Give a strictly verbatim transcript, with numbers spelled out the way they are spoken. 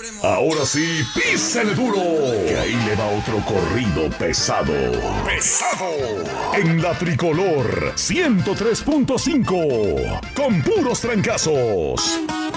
Ahora sí, písale duro, que ahí le va otro corrido pesado. ¡Pesado! En la Tricolor ciento tres punto cinco, con puros trancazos.